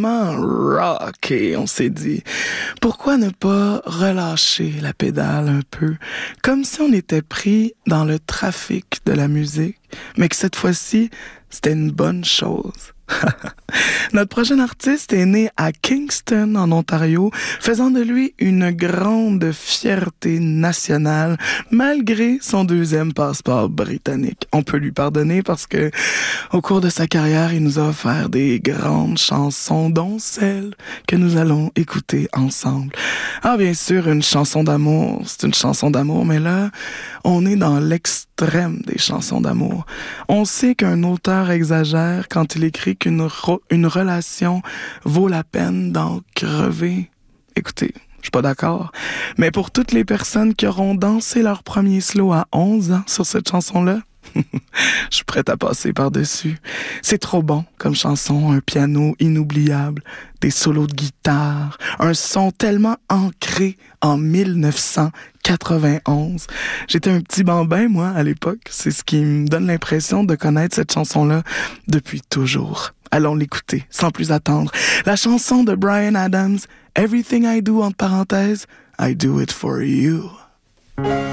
tellement rock et on s'est dit, pourquoi ne pas relâcher la pédale un peu, comme si on était pris dans le trafic de la musique, mais que cette fois-ci, c'était une bonne chose. Notre prochain artiste est né à Kingston, en Ontario, faisant de lui une grande fierté nationale, malgré son deuxième passeport britannique. On peut lui pardonner parce que, au cours de sa carrière, il nous a offert des grandes chansons, dont celle que nous allons écouter ensemble. Ah, bien sûr, une chanson d'amour, c'est une chanson d'amour, mais là, on est dans l'extrême des chansons d'amour. On sait qu'un auteur exagère quand il écrit qu'une relation vaut la peine d'en crever. Écoutez, je suis pas d'accord. Mais pour toutes les personnes qui auront dansé leur premier slow à 11 ans sur cette chanson-là, je suis prête à passer par-dessus. C'est trop bon comme chanson, un piano inoubliable, des solos de guitare, un son tellement ancré en 1991. J'étais un petit bambin, moi, à l'époque. C'est ce qui me donne l'impression de connaître cette chanson-là depuis toujours. Allons l'écouter, sans plus attendre. La chanson de Bryan Adams, Everything I Do, entre parenthèses, I Do It For You.